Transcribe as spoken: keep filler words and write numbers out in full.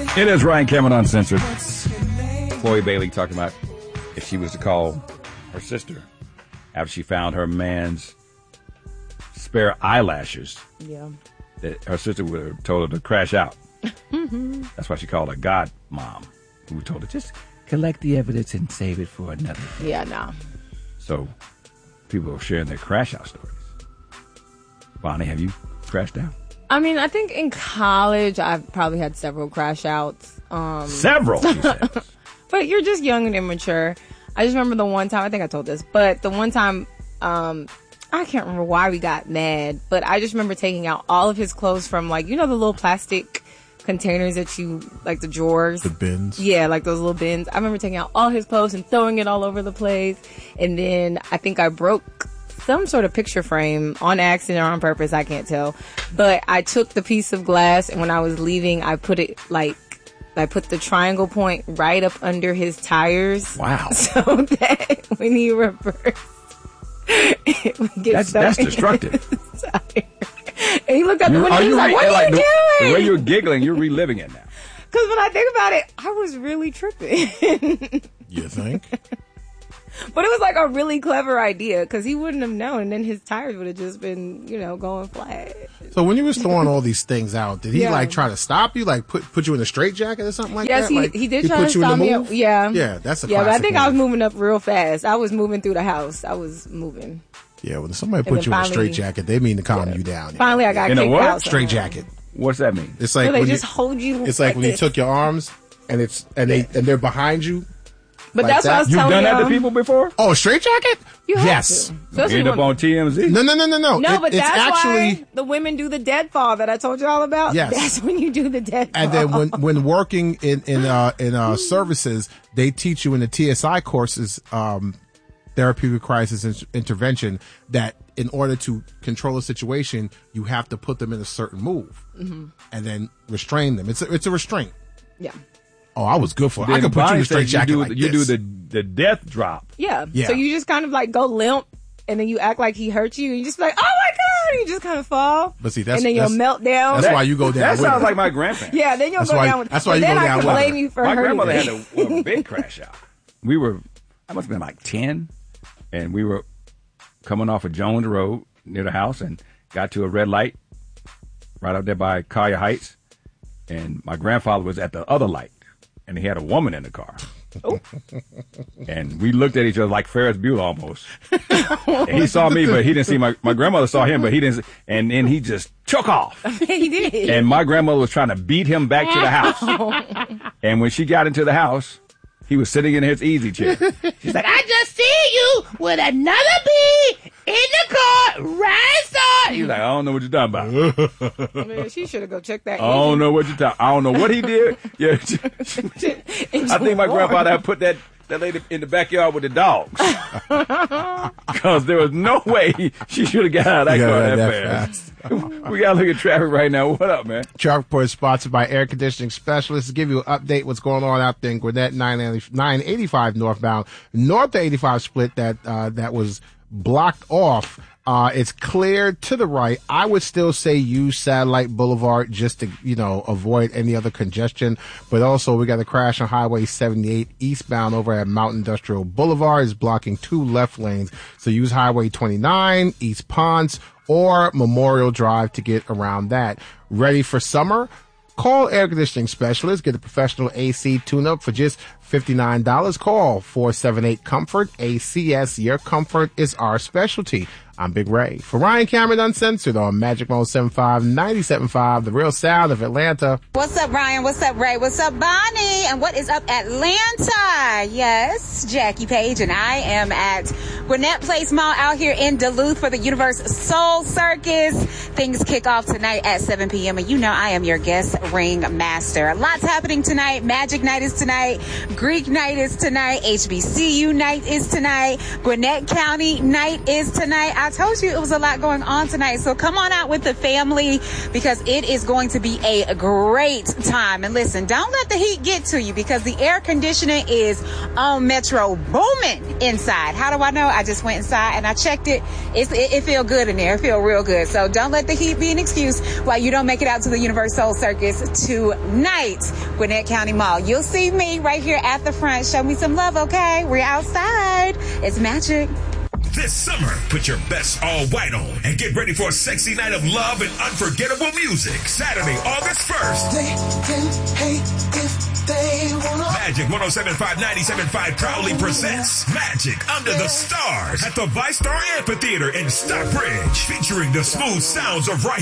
It is Ryan Cameron Uncensored. Chloe Bailey talking about if she was to call her sister after she found her man's spare eyelashes. Yeah. That her sister would have told her to crash out. Mm-hmm. That's why she called her god mom, who told her just collect the evidence and save it for another day. Yeah, no. So people are sharing their crash out stories. Bonnie, have you crashed out? I mean, I think in college I've probably had several crash outs. Um, several, she says. But you're just young and immature. I just remember the one time, I think I told this, but the one time, um, I can't remember why we got mad, but I just remember taking out all of his clothes from, like, you know, the little plastic containers that you, like the drawers. The bins. Yeah, like those little bins. I remember taking out all his clothes and throwing it all over the place. And then I think I broke some sort of picture frame on accident or on purpose. I can't tell. But I took the piece of glass, and when I was leaving, I put it, like, I put the triangle point right up under his tires. Wow. So that when he reversed, it would get That's, that's destructive. And he looked out the window and he was like, what are like you the, doing? The way you're giggling, you're reliving it now. Because when I think about it, I was really tripping. You think? But it was like a really clever idea because he wouldn't have known, and then his tires would have just been, you know, going flat. So when you was throwing all these things out, did he Yeah. like try to stop you, like put put you in a straitjacket or something like yes, that? he Like, he did he try put to you in stop the me. move? Up. Yeah, Yeah, that's a yeah. But I classic think I was move. moving up real fast. I was moving through the house. I was moving. Yeah, when somebody And put then you in a finally- straitjacket, they mean to calm you down. Finally, I got In a kicked what? out. somehow. Straitjacket. What's that mean? It's like So they when just you, hold you. It's like when you this. took your arms and it's and they and they're behind you. But like that's what I that. was You've telling done that to y'all. people before? Oh, straitjacket? You have Yes. to. Especially End up when- on T M Z? No, no, no, no, no. No, It- but it's that's actually. why the women do the deadfall that I told you all about. Yes. That's when you do the deadfall. And then when, when working in in uh, in uh, services, they teach you in the T S I courses, um, therapeutic crisis in- intervention, that in order to control a situation, you have to put them in a certain move, mm-hmm. and then restrain them. It's a, it's a restraint. yeah. Oh, I was good for it. Then I could put you in Bonnie a said straitjacket you do, like you this. do the, the death drop. yeah, Yeah. So you just kind of like go limp, and then you act like he hurt you, and you just be like, oh my god, and you just kind of fall. But see, that's- and then you'll that's- melt down. That's why you go down That with sounds it. like my grandparents. yeah, then you'll That's go why- down with. that's why but you then go I down can with blame it. you for My hurting grandmother me. had a, a big crash out. We were, I must have been like ten, and we were coming off of Jones Road near the house and got to a red light right out there by Collier Heights. And my grandfather was at the other light, and he had a woman in the car. Oh. And we looked at each other like Ferris Bueller almost. And he saw me, but he didn't see my, my grandmother saw him, but he didn't. See, and then he just took off. He did. And my grandmother was trying to beat him back to the house. And when she got into the house, he was sitting in his easy chair. She's like, I just see you with another bee in the car, right side. He's like, I don't know what you're talking about. I mean, she should have go check that. I don't know what you're talking. I don't know what he did. Yeah, I think my grandfather had put that that lady in the backyard with the dogs, because there was no way she should have got out of that You car got that, out that fast. We gotta look at traffic right now. What up, man? Traffic Report is sponsored by Air Conditioning Specialists. To give you an update what's going on out there in Gwinnett, nine eighty-five northbound, north eighty-five split that uh, that was blocked off. Uh, it's cleared to the right. I would still say use Satellite Boulevard just to, you know, avoid any other congestion. But also we got a crash on Highway seventy-eight eastbound over at Mount Industrial Boulevard. Is blocking two left lanes. So use Highway twenty-nine, East Ponce, or Memorial Drive to get around that. Ready for summer? Call Air Conditioning Specialist. Get a professional A C tune-up for just fifty-nine dollars. Call four seven eight comfort. A C S, your comfort is our specialty. I'm Big Ray. For Ryan Cameron Uncensored on Magic one oh seven point five, ninety-seven point five, the real sound of Atlanta. What's up, Ryan? What's up, Ray? What's up, Bonnie? And what is up, Atlanta? Yes, Jackie Page, and I am at Gwinnett Place Mall out here in Duluth for the Universe Soul Circus. Things kick off tonight at seven p.m. and you know I am your guest ring master. Lots happening tonight. Magic Night is tonight. Greek Night is tonight. H B C U Night is tonight. Gwinnett County Night is tonight. I I told you it was a lot going on tonight. So come on out with the family because it is going to be a great time. And listen, don't let the heat get to you because the air conditioning is on Metro booming inside. How do I know? I just went inside and I checked it. It's, it, it feel good in there. It feel real good. So don't let the heat be an excuse why you don't make it out to the Universal Circus tonight, Gwinnett County Mall. You'll see me right here at the front. Show me some love, okay? We're outside. It's magic. This summer, put your best all white on and get ready for a sexy night of love and unforgettable music. Saturday, August first. They can hate if they wanna. Magic one oh seven point five, ninety-seven point five proudly presents Magic Under the Stars at the ViStar Amphitheater in Stockbridge, featuring the smooth sounds of right